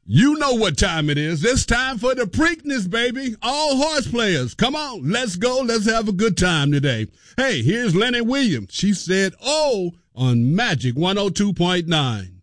You know what time it is. It's time for the Preakness, baby. All horse players, come on, let's go. Let's have a good time today. Hey, here's Lenny Williams. She said, oh, on Magic 102.9.